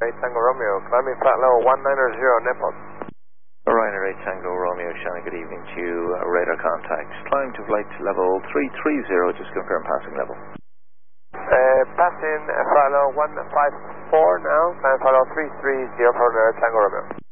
Tango Romeo, climbing flat level 190 Nepal. Ryanair 8 Tango Romeo, Shannon, good evening to you. Radar contact. Climb to flight level 330, just confirm passing level. Passing flat level 154 now, climb flat level 330 for the Tango Romeo.